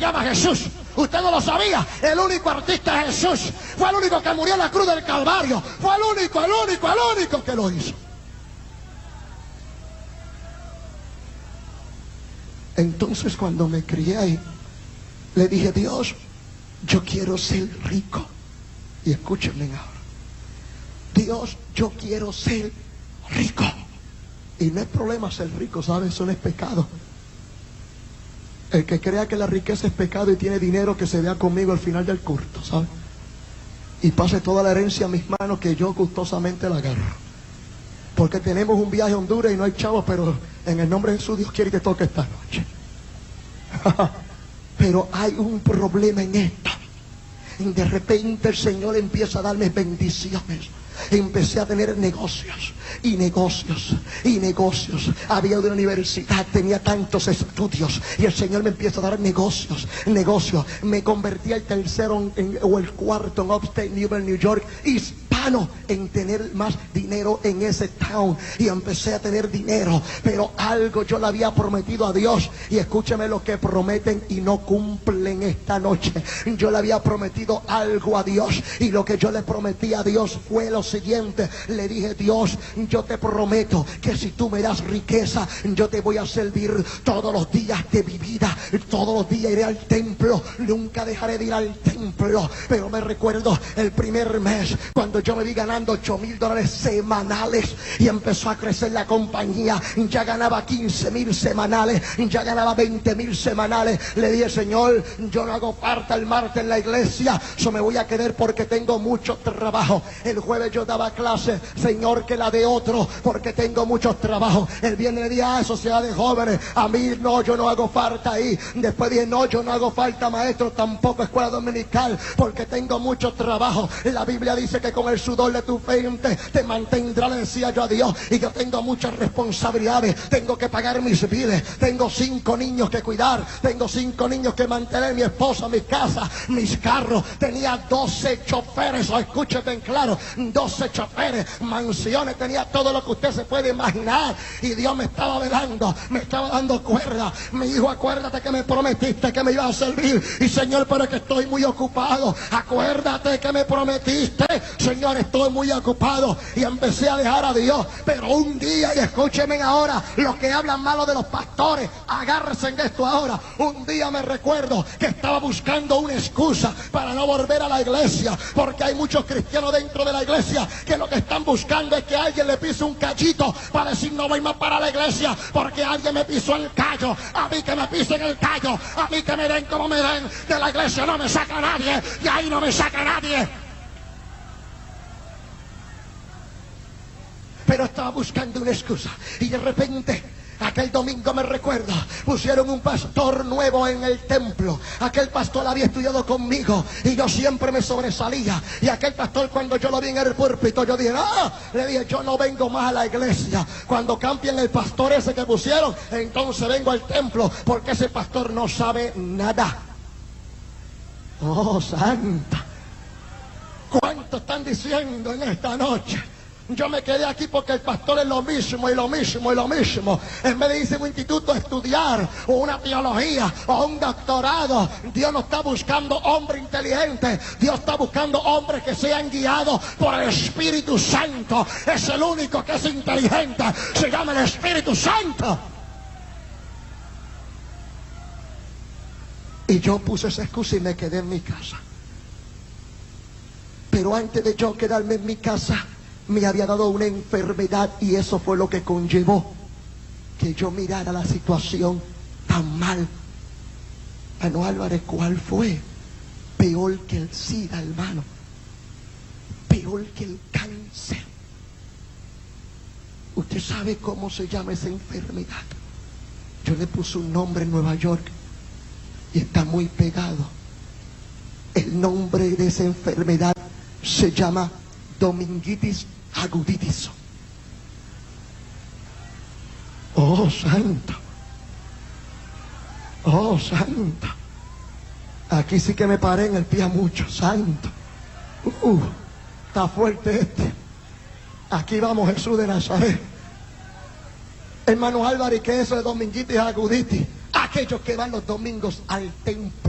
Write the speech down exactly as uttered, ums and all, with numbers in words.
llama Jesús. Usted no lo sabía. El único artista es Jesús. Fue el único que murió en la cruz del Calvario. Fue el único, el único, el único que lo hizo. Entonces cuando me crié ahí, le dije: Dios, yo quiero ser rico. Y escúchenme ahora. Dios, yo quiero ser rico. Y no es problema ser rico, ¿sabes? Eso no es pecado. El que crea que la riqueza es pecado y tiene dinero, que se vea conmigo al final del culto, ¿sabes? Y pase toda la herencia a mis manos, que yo gustosamente la agarro. Porque tenemos un viaje a Honduras y no hay chavos, pero en el nombre de Jesús, Dios quiere que toque esta noche. Pero hay un problema en esto. Y de repente el Señor empieza a darme bendiciones. Empecé a tener negocios y negocios y negocios. Había una universidad, tenía tantos estudios, y el Señor me empieza a dar negocios, negocios. Me convertí al tercero en, o el cuarto en Upstate New York, New York, hispano en tener más dinero en ese town. Y empecé a tener dinero, pero algo yo le había prometido a Dios. Y escúcheme lo que prometen y no cumplen esta noche. Yo le había prometido algo a Dios, y lo que yo le prometí a Dios fue lo siguiente. Le dije: Dios, yo te prometo que si tú me das riqueza, yo te voy a servir todos los días de mi vida. Todos los días iré al templo, nunca dejaré de ir al templo. Pero me recuerdo el primer mes, cuando yo me vi ganando ocho mil dólares semanales, y empezó a crecer la compañía. Ya ganaba quince mil semanales, ya ganaba veinte mil semanales. Le dije: Señor, yo no hago parte el martes en la iglesia, yo me voy a quedar porque tengo mucho trabajo. El jueves yo daba clase, Señor, que la de otro, porque tengo muchos trabajos. El viernes le dije: ah, sociedad de jóvenes, a mí no, yo no hago falta ahí. Después dije: no, yo no hago falta maestro, tampoco escuela dominical, porque tengo mucho trabajo. La Biblia dice que con el sudor de tu frente te mantendrá, le decía yo a Dios. Y yo tengo muchas responsabilidades, tengo que pagar mis biles, tengo cinco niños que cuidar, tengo cinco niños que mantener, mi esposa, mi casa, mis carros. Tenía doce choferes, o escúchate claro, doce choferes, mansiones, tenía todo lo que usted se puede imaginar. Y Dios me estaba velando, me estaba dando cuerda. Me dijo: acuérdate que me prometiste que me ibas a servir. Y Señor, pero es que estoy muy ocupado. Acuérdate que me prometiste. Señor, estoy muy ocupado. Y empecé a dejar a Dios. Pero un día, y escúchenme ahora, los que hablan malo de los pastores, agárrense en esto ahora. Un día me recuerdo que estaba buscando una excusa para no volver a la iglesia, porque hay muchos cristianos dentro de la iglesia que lo que están buscando es que alguien le pise un cachito para decir: no voy más para la iglesia porque alguien me pisó el callo. A mí que me pisen el callo, a mí que me den como me den, de la iglesia no me saca nadie, y ahí no me saca nadie. Pero estaba buscando una excusa, y de repente aquel domingo me recuerdo, pusieron un pastor nuevo en el templo. Aquel pastor había estudiado conmigo y yo siempre me sobresalía. Y aquel pastor, cuando yo lo vi en el púlpito, yo dije: ah, le dije, yo no vengo más a la iglesia. Cuando cambien el pastor ese que pusieron, entonces vengo al templo, porque ese pastor no sabe nada. Oh, santa. ¿Cuánto están diciendo en esta noche? Yo me quedé aquí porque el pastor es lo mismo y lo mismo y lo mismo. En vez de irse a un instituto a estudiar, o una teología, o un doctorado, Dios no está buscando hombres inteligentes. Dios está buscando hombres que sean guiados por el Espíritu Santo. Es el único que es inteligente, se llama el Espíritu Santo. Y yo puse esa excusa y me quedé en mi casa. Pero antes de yo quedarme en mi casa, me había dado una enfermedad, y eso fue lo que conllevó que yo mirara la situación tan mal. Hermano Álvarez, ¿cuál fue? Peor que el SIDA, hermano. Peor que el cáncer. ¿Usted sabe cómo se llama esa enfermedad? Yo le puse un nombre en Nueva York y está muy pegado. El nombre de esa enfermedad se llama Dominguitis aguditis. Oh, santo. Oh, santo. Aquí sí que me paré en el pie a mucho, santo. Uh, está fuerte este. Aquí vamos, Jesús de Nazaret. Hermano Álvarez, ¿qué es eso de dominguitis aguditis? Aquellos que van los domingos al templo.